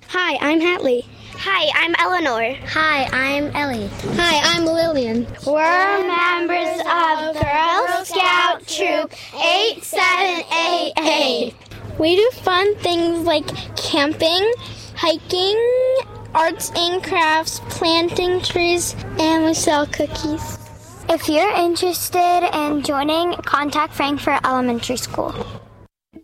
Hi, I'm Hatley. Hi, I'm Eleanor. Hi, I'm Ellie. Hi, I'm Lillian. We're members of Girl Scout Troop 8788. We do fun things like camping, hiking, arts and crafts, planting trees, and we sell cookies. If you're interested in joining, contact Frankfort Elementary School.